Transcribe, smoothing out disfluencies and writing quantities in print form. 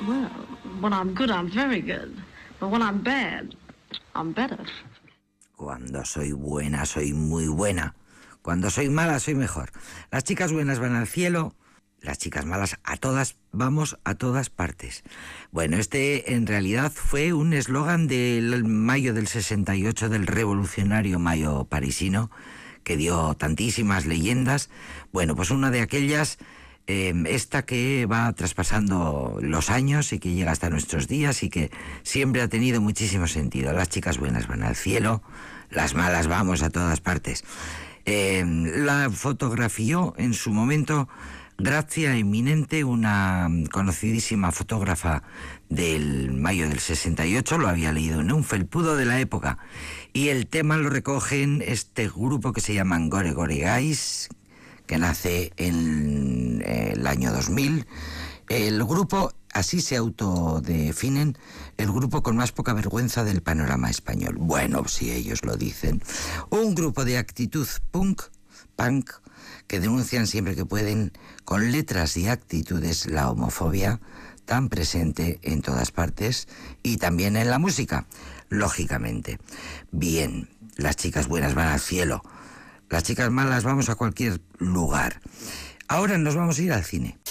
Well, when I'm good, I'm very good. But when I'm bad, I'm better. Cuando soy buena, soy muy buena. Cuando soy mala, soy mejor. Las chicas buenas van al cielo, las chicas malas a todas, vamos a todas partes. Bueno, este en realidad fue un eslogan del mayo del 68 del revolucionario mayo parisino, que dio tantísimas leyendas. Bueno, pues una de aquellas, esta que va traspasando los años y que llega hasta nuestros días y que siempre ha tenido muchísimo sentido. Las chicas buenas van al cielo, las malas vamos a todas partes. La fotografió en su momento Grazia Eminente, una conocidísima fotógrafa del mayo del 68, lo había leído en un felpudo de la época, y el tema lo recogen este grupo que se llaman Gore Gore Guys, que nace en el año 2000. El grupo, así se autodefinen, el grupo con más poca vergüenza del panorama español. Bueno, si ellos lo dicen. Un grupo de actitud punk, que denuncian siempre que pueden, con letras y actitudes, la homofobia tan presente en todas partes y también en la música, lógicamente. Bien, las chicas buenas van al cielo, las chicas malas vamos a cualquier lugar. Ahora nos vamos a ir al cine.